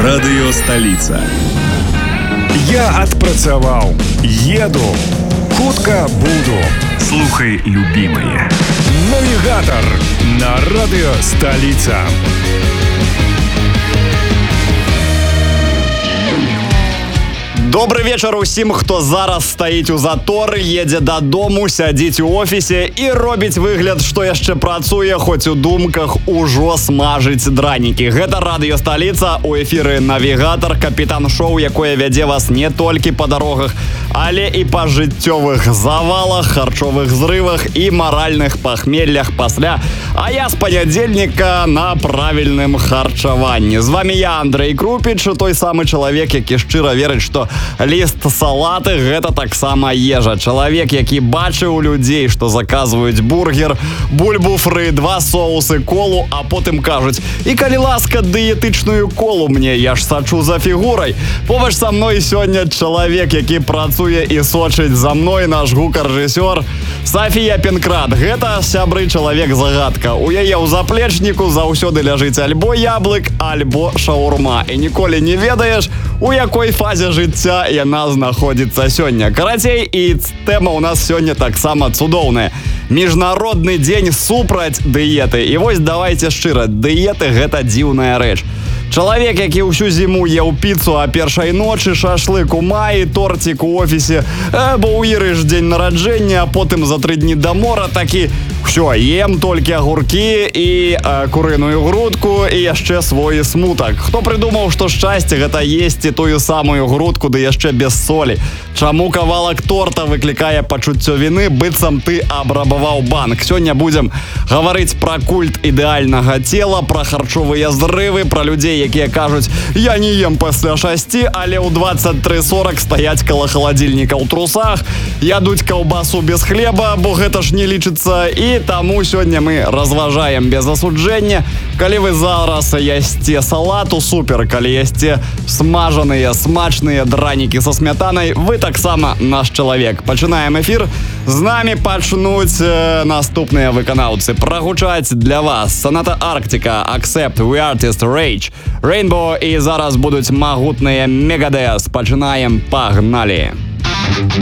Радыё Сталіца. Я адпрацаваў, еду, хутка буду. Слухай, любимые. Навігатор на Радыё Сталіца. Добрый вечар усім, хто зараз стаіць у заторы, едзе дадому, сядзіць у офісе і робіць выгляд, што яшчэ працуе, хоць у думках ужо смажыць дранікі. Гэта Радыё Сталіца, у эфіры Навігатор, капітан-шоу, якое вядзе вас не толькі па дарогах, але і па жыццёвых завалах, харчовых зрывах і маральных пахмеллях пасля. А я з панядзельніка на правільным харчаванні. З вами я, Андрей Крупіч, той самы чалавек, які шчыра верыць, што ліст салаты – гэта таксама ежа. Чалавек, які бачыў людзей, што заказваюць бургер, бульбу фры, 2 соусы, колу, а потым кажуць: «І калі ласка, дыетычную колу мне, я ж сачу за фігурай». Побач са мной сёння чалавек, які працуе і сочыць за мной, наш гукар-рэжысёр Софія Пенкрат. Гэта сябры чалавек-загадка. У яе ў заплечніку заўсёды ляжыць альбо яблык, альбо шаурма. І ніколі не ведаеш, у якой фазе жыцця яна знаходзіцца сёння. Карацей, і тэма ў нас сёння таксама цудоўная. Міжнародны дзень супраць дыеты. І вось давайце шчыра, дыеты – гэта дзіўная рэч. Чалавек, які ўсю зіму еў піцу, а першай ночы шашлык у маі, торцік у офісе, бо ў Іры ж дзень нараджэння, а потым за 3 дні да мора такі: «Всё, ем толькі агуркі і курыную грудку і яшчэ свой смутак». Хто прыдумаў, што шчасце – гэта есці тую самую грудку, ды яшчэ без солі? Чаму кавалак торта выклікае пачуццё віны, быццам ты абрабаваў банк? Сёння будзем гаварыць пра культ ідэальнага цела, пра харчовыя зрывы, пра людзей, якія кажуць: «Я не ем пасля 6, але ў 23:40 стаяць каля халадзільніка ў трусах, ядуць каўбасу без хлеба, бо гэта ж не лічыцца». І таму сёння мы разважаем без асуджэння. Калі вы зараз ясце салату, супер. Калі ясце смажаныя, смачныя дранікі са смятанай, вы таксама наш чалавек. Пачынаем эфір. З намі пачнуць наступныя выканаўцы. Прагучаць для вас Соната Арктика, Accept, We Artist, Rage, Rainbow, і зараз будуць магутныя Megadeth. Пачынаем, пагналі!